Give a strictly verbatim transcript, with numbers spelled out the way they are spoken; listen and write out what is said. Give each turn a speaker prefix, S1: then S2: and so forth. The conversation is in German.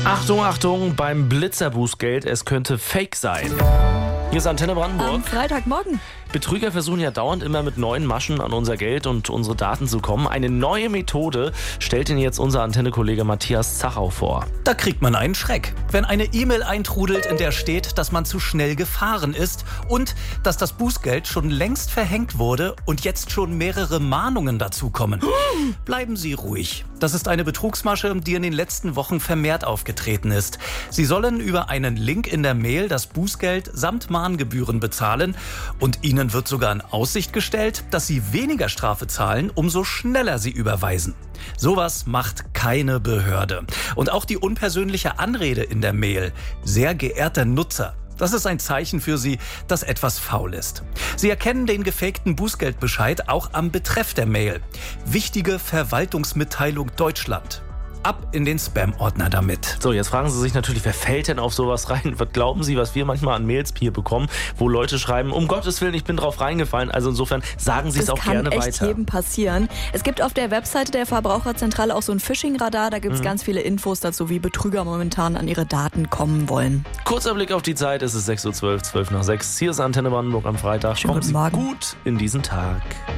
S1: Achtung, Achtung, beim Blitzerbußgeld, es könnte Fake sein. Hier ist Antenne Brandenburg.
S2: Am Freitagmorgen.
S1: Betrüger versuchen ja dauernd immer mit neuen Maschen an unser Geld und unsere Daten zu kommen. Eine neue Methode stellt Ihnen jetzt unser Antenne-Kollege Matthias Zachau vor.
S3: Da kriegt man einen Schreck, wenn eine E-Mail eintrudelt, in der steht, dass man zu schnell gefahren ist und dass das Bußgeld schon längst verhängt wurde und jetzt schon mehrere Mahnungen dazu kommen. Bleiben Sie ruhig. Das ist eine Betrugsmasche, die in den letzten Wochen vermehrt aufgetreten ist. Sie sollen über einen Link in der Mail das Bußgeld samt Mahngebühren bezahlen und Ihnen wird sogar in Aussicht gestellt, dass Sie weniger Strafe zahlen, umso schneller Sie überweisen. Sowas macht keine Behörde. Und auch die unpersönliche Anrede in der Mail, sehr geehrter Nutzer, das ist ein Zeichen für Sie, dass etwas faul ist. Sie erkennen den gefakten Bußgeldbescheid auch am Betreff der Mail. Wichtige Verwaltungsmitteilung Deutschland. Ab in den Spam-Ordner damit.
S1: So, jetzt fragen Sie sich natürlich, wer fällt denn auf sowas rein? Was glauben Sie, was wir manchmal an Mails hier bekommen, wo Leute schreiben, um Gottes Willen, ich bin drauf reingefallen. Also insofern sagen Sie es auch gerne weiter.
S2: Das kann echt jedem passieren. Es gibt auf der Webseite der Verbraucherzentrale auch so ein Phishing-Radar. Da gibt es mhm. ganz viele Infos dazu, wie Betrüger momentan an ihre Daten kommen wollen.
S1: Kurzer Blick auf die Zeit, es ist sechs Uhr zwölf, zwölf nach sechs. Hier ist Antenne Brandenburg am Freitag.
S2: Schönen
S1: Kommen Sie
S2: guten Morgen.
S1: gut in diesen Tag.